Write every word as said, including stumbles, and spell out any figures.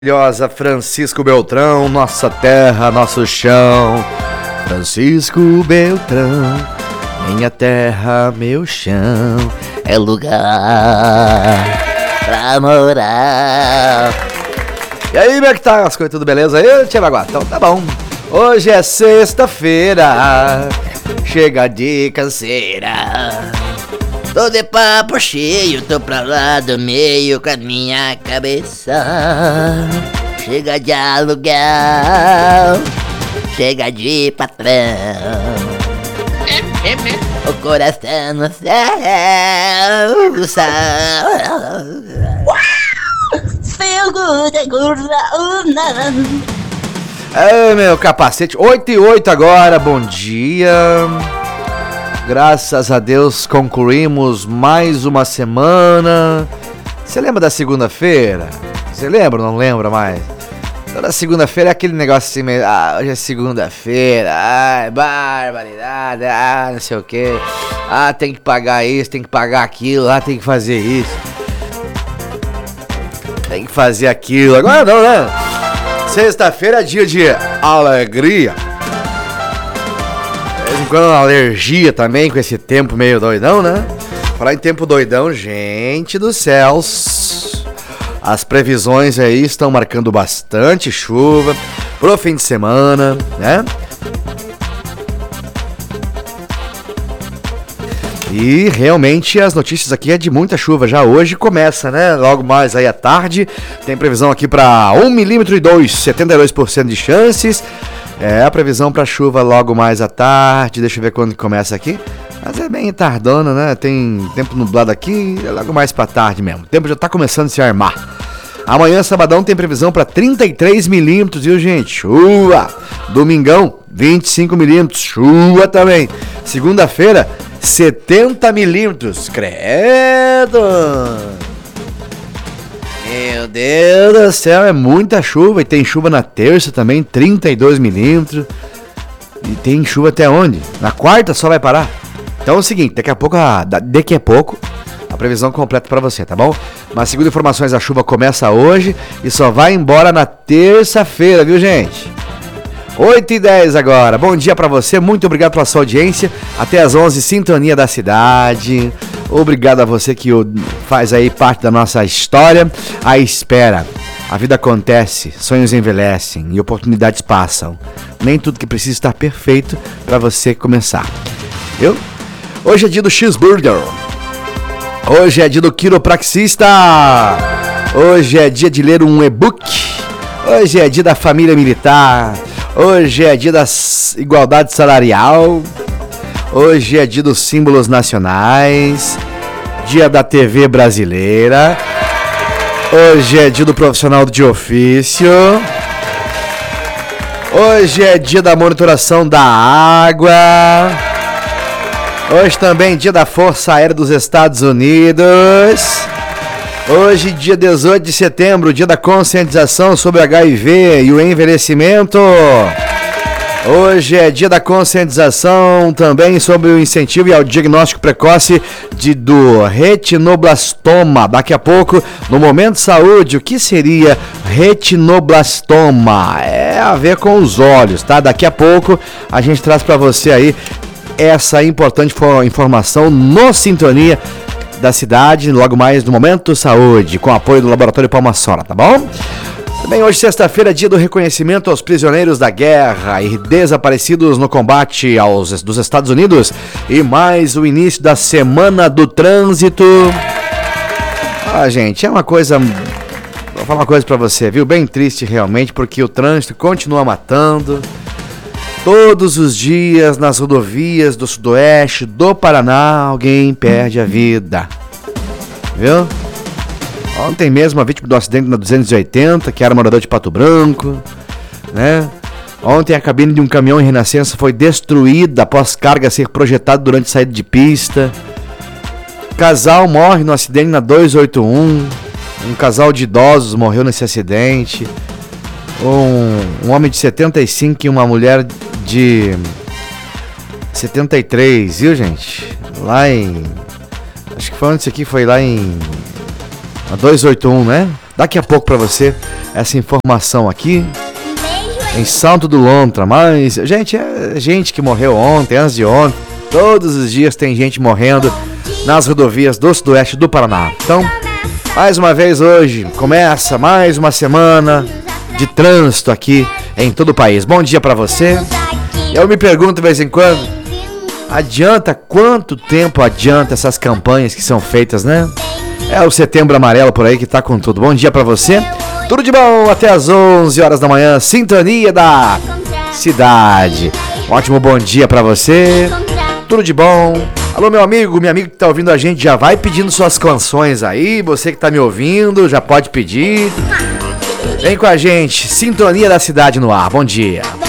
Maravilhosa Francisco Beltrão, nossa terra, nosso chão. Francisco Beltrão, minha terra, meu chão, é lugar pra morar. E aí, como é que tá as coisas, tudo beleza aí, Tia Baguá? Então tá bom. Hoje é sexta-feira, chega de canseira. Tô de papo cheio, tô pra lá do meio com a minha cabeça. Chega de aluguel, chega de patrão. O coração no céu, o sol. Ai, meu capacete, oito e oito agora, bom dia. Graças a Deus concluímos mais uma semana. Você lembra da segunda-feira? Você lembra ou não lembra mais? Toda segunda-feira é aquele negócio assim meio... Ah, hoje é segunda-feira. Ai, barbaridade. Ah, não sei o que. Ah, tem que pagar isso, tem que pagar aquilo. Ah, tem que fazer isso. Tem que fazer aquilo. Agora não, né? Sexta-feira é dia de alegria. Quando uma alergia também, com esse tempo meio doidão, né? Falar em tempo doidão, gente do céu, as previsões aí estão marcando bastante chuva pro fim de semana, né? E realmente as notícias aqui é de muita chuva, já hoje começa, né? Logo mais aí à tarde, tem previsão aqui para um milímetro e dois, setenta e dois por cento de chances. É a previsão para chuva logo mais à tarde, deixa eu ver quando começa aqui. Mas é bem tardona, né? Tem tempo nublado aqui, é logo mais para tarde mesmo. O tempo já tá começando a se armar. Amanhã, sabadão, tem previsão para trinta e três milímetros, viu, gente? Chuva! Domingão, vinte e cinco milímetros, chuva também. Segunda-feira, setenta milímetros, credo! Meu Deus do céu, é muita chuva. E tem chuva na terça também, trinta e dois milímetros. E tem chuva até onde? Na quarta só vai parar. Então é o seguinte, daqui a pouco, daqui a pouco a previsão completa pra você, tá bom? Mas segundo informações, a chuva começa hoje e só vai embora na terça-feira, viu, gente? oito e dez agora. Bom dia pra você, muito obrigado pela sua audiência. Até às onze, Sintonia da Cidade. Obrigado a você que faz aí parte da nossa história. A espera. A vida acontece, sonhos envelhecem e oportunidades passam. Nem tudo que precisa estar perfeito para você começar. Viu? Hoje é dia do cheeseburger. Hoje é dia do quiropraxista. Hoje é dia de ler um e-book. Hoje é dia da família militar. Hoje é dia da igualdade salarial. Hoje é dia dos símbolos nacionais, dia da T V brasileira, hoje é dia do profissional de ofício, hoje é dia da monitoração da água, hoje também é dia da Força Aérea dos Estados Unidos, hoje dia dezoito de setembro, dia da conscientização sobre H I V e o envelhecimento. Hoje é dia da conscientização também sobre o incentivo e ao diagnóstico precoce de, do retinoblastoma. Daqui a pouco, no Momento Saúde, o que seria retinoblastoma? É a ver com os olhos, tá? Daqui a pouco a gente traz para você aí essa importante informação no Sintonia da Cidade, logo mais no Momento Saúde, com apoio do Laboratório Palma Sola, tá bom? Também hoje, sexta-feira, dia do reconhecimento aos prisioneiros da guerra e desaparecidos no combate aos, dos Estados Unidos. E mais o início da Semana do Trânsito. Ah, gente, é uma coisa... Vou falar uma coisa pra você, viu? Bem triste realmente, porque o trânsito continua matando. Todos os dias, nas rodovias do Sudoeste, do Paraná, alguém perde a vida. Viu? Ontem mesmo, a vítima do acidente na duzentos e oitenta, que era morador de Pato Branco, né? Ontem a cabine de um caminhão em Renascença foi destruída após carga ser projetada durante saída de pista. Casal morre no acidente na duzentos e oitenta e um. Um casal de idosos morreu nesse acidente. Um, um homem de setenta e cinco e uma mulher de setenta e três, viu, gente? Lá em... Acho que foi onde isso aqui foi lá em... A duzentos e oitenta e um, né? Daqui a pouco para você essa informação aqui em Santo do Lontra. Mas, gente, é gente que morreu ontem, antes de ontem. Todos os dias tem gente morrendo nas rodovias do sudoeste do Paraná. Então, mais uma vez hoje, começa mais uma semana de trânsito aqui em todo o país. Bom dia para você. Eu me pergunto de vez em quando, adianta, quanto tempo adianta essas campanhas que são feitas, né? É o Setembro Amarelo por aí que tá com tudo. Bom dia para você. Tudo de bom até as onze horas da manhã, sintonia da cidade. Um ótimo bom dia para você. Tudo de bom. Alô, meu amigo, minha amiga que tá ouvindo a gente, já vai pedindo suas canções aí. Você que tá me ouvindo, já pode pedir. Vem com a gente, Sintonia da Cidade no ar. Bom dia.